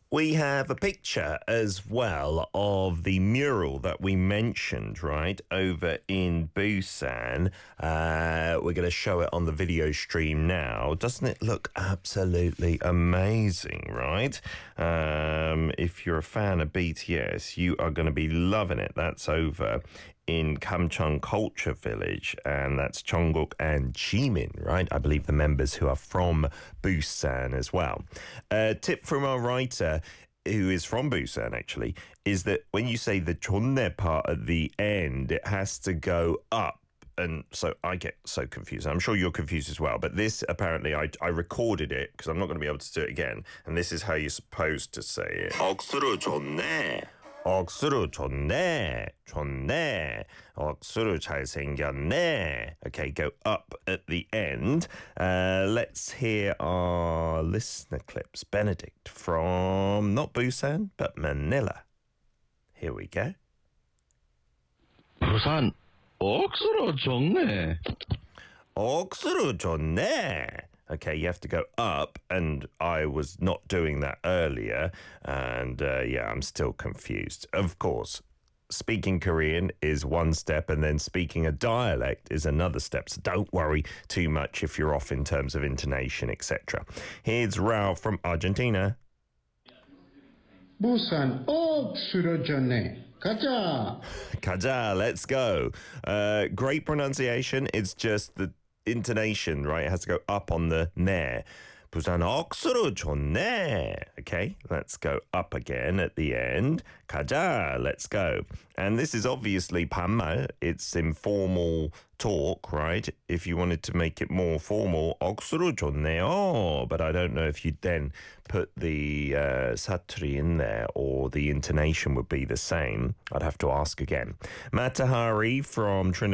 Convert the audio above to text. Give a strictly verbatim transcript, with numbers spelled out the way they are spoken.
We have a picture as well of the mural that we mentioned, right, over in Busan. Uh, we're going to show it on the video stream now. Doesn't it look absolutely amazing, right? Um, if you're a fan of B T S, you are going to be loving it. That's over in Kamcheon Culture Village, and that's Jungkook and Jimin, right? I believe the members who are from Busan as well. A uh, tip from our writer, who is from Busan actually, is that when you say the chonne part at the end, it has to go up. And so I get so confused. I'm sure you're confused as well. But this, apparently, I, I recorded it because I'm not going to be able to do it again. And this is how you're supposed to say it. 억수로 좋네. 억수로 좋네. 좋네. 억수로 잘생겼네. Okay, go up at the end. Uh, let's hear our listener clips. Benedict from, not Busan, but Manila. Here we go. 부산. 억수로 좋네. 억수로 좋네. Okay, you have to go up, and I was not doing that earlier, and uh, yeah, I'm still confused. Of course, speaking Korean is one step, and then speaking a dialect is another step, so don't worry too much if you're off in terms of intonation, et cetera. Here's Rao from Argentina. 부산 억수로 좋네. 가자. 가자, let's go. Uh, great pronunciation. It's just the intonation, right? It has to go up on the ne. 부산 억수로 좋네. Okay, let's go up again at the end. 가자, let's go. And this is obviously 반말. It's informal talk, right? If you wanted to make it more formal, 억수로 좋네요. But I don't know if you'd then put the uh, 사투리 in there or the intonation would be the same. I'd have to ask again. Matahari from Trinidad.